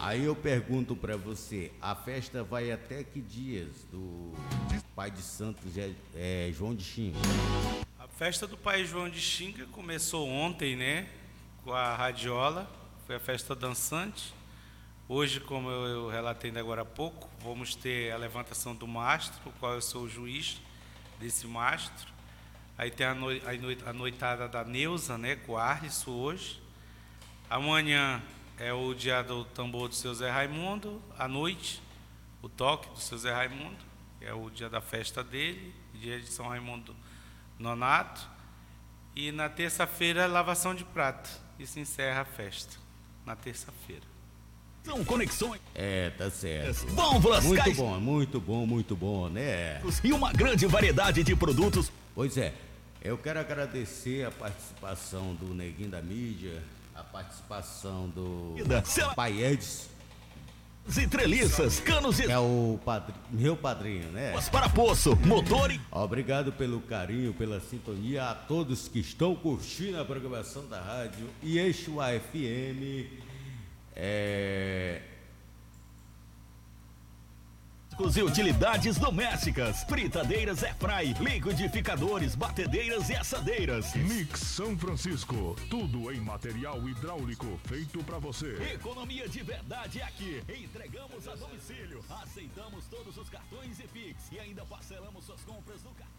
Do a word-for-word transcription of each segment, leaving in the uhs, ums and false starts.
Aí eu pergunto para você, a festa vai até que dias do Pai de Santos é, é, João de Xinga? A festa do Pai João de Xinga começou ontem, né? Com a radiola, foi a festa dançante. Hoje, como eu, eu relatei ainda agora há pouco, vamos ter a levantação do mastro, o qual eu sou o juiz desse mastro. Aí tem a, noi, a noitada da Neuza, né? Com o Arlisso hoje. Amanhã é o dia do tambor do seu Zé Raimundo, à noite, o toque do seu Zé Raimundo, que é o dia da festa dele, dia de São Raimundo Nonato. E na terça-feira, lavação de prata. E se encerra a festa, na terça-feira. São conexões. É, tá certo. Válvulas, muito cais... bom, muito bom, muito bom, né? E uma grande variedade de produtos. Pois é, eu quero agradecer a participação do Neguinho da Mídia, a participação do Pai Edson. E treliças, canos e... É o padr... meu padrinho, né? Para poço, motor e... Obrigado pelo carinho, pela sintonia, a todos que estão curtindo a programação da rádio Iexuá F M. É... E utilidades domésticas, fritadeiras airfry, liquidificadores, batedeiras e assadeiras. Mix São Francisco, tudo em material hidráulico feito pra você. Economia de verdade aqui. Entregamos a domicílio, aceitamos todos os cartões e Pix e ainda parcelamos suas compras no cartão.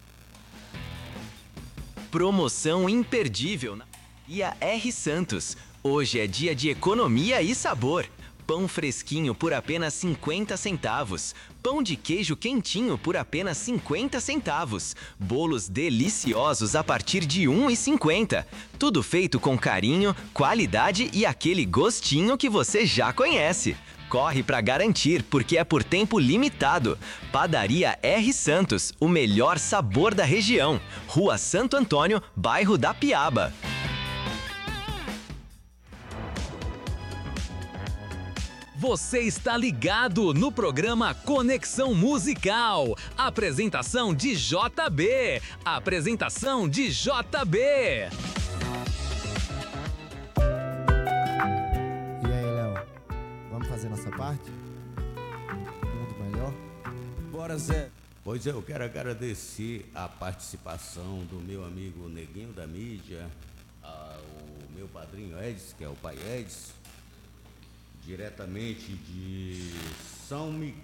Promoção imperdível na Padaria R Santos. Hoje é dia de economia e sabor. Pão fresquinho por apenas cinquenta centavos. Pão de queijo quentinho por apenas cinquenta centavos. Bolos deliciosos a partir de um real e cinquenta centavos. Tudo feito com carinho, qualidade e aquele gostinho que você já conhece. Corre para garantir, porque é por tempo limitado. Padaria R Santos, o melhor sabor da região. Rua Santo Antônio, bairro da Piaba. Você está ligado no programa Conexão Musical. Apresentação de J B. Apresentação de J B. E aí, Léo? Vamos fazer nossa parte? Muito melhor? Bora, Zé. Pois é, eu quero agradecer a participação do meu amigo Neguinho da Mídia, ao meu padrinho Edson, que é o Pai Edson, diretamente de São Miguel.